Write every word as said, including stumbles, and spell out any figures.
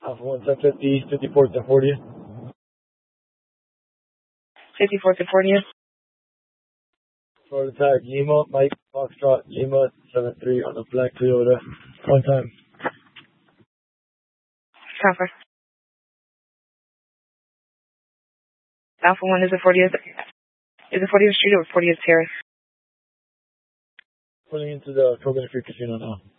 Alpha one seven fifty, fifty-fourth and fortieth. fifty-fourth and fortieth. Florida Tag, Yuma, Mike, Foxtrot, Yuma, seven three on the black Toyota. One time. Copper. Alpha one is the fortieth. Is it fortieth Street or fortieth Terrace? Pulling into the Coconut Creek Casino now.